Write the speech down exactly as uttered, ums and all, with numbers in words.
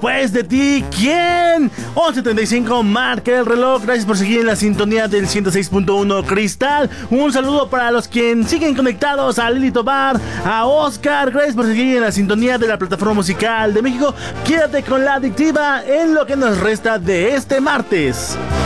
después de ti, ¿quién? once treinta y cinco, marca el reloj. Gracias por seguir en la sintonía del ciento seis punto uno Cristal. Un saludo para los que siguen conectados, a Lili Tobar, a Oscar. Gracias por seguir en la sintonía de la plataforma musical de México. Quédate con la adictiva en lo que nos resta de este martes.